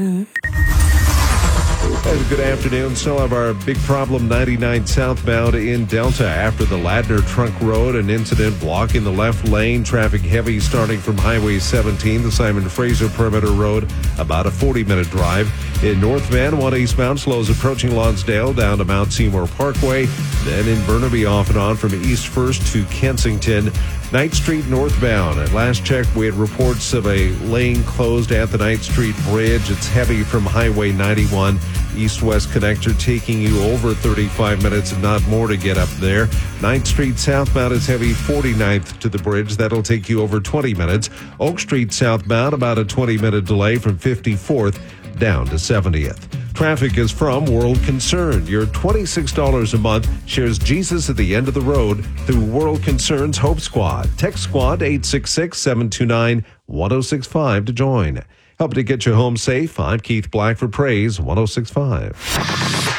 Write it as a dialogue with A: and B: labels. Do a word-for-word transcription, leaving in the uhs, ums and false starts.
A: And good afternoon. Still have our big problem ninety-nine southbound in Delta after the Ladner Trunk Road. An incident blocking the left lane. Traffic heavy starting from Highway seventeen, the Simon Fraser Perimeter Road. About a forty minute drive. In North Van, one eastbound slows approaching Lonsdale down to Mount Seymour Parkway. Then in Burnaby off and on from East First to Kensington. Ninth Street northbound. At last check, we had reports of a lane closed at the Ninth Street Bridge. It's heavy from Highway ninety-one. East-west connector taking you over thirty-five minutes, if not more, to get up there. Ninth Street southbound is heavy forty-ninth to the bridge. That'll take you over twenty minutes. Oak Street southbound, about a twenty minute delay from fifty-fourth down to seventieth. Traffic is from World Concern. Your twenty-six dollars a month shares Jesus at the end of the road through World Concern's Hope Squad. Text Squad eight six six, seven two nine, one oh six five to join. Helping to get you home safe, I'm Keith Black for Praise one oh six point five.